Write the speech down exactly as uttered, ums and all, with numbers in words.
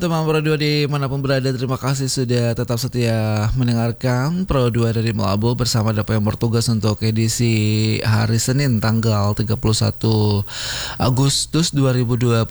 Teman Pro dua dimanapun berada, terima kasih sudah tetap setia mendengarkan Pro dua dari Melabu bersama Dapo yang bertugas untuk edisi hari Senin tanggal tiga puluh satu Agustus dua ribu dua puluh.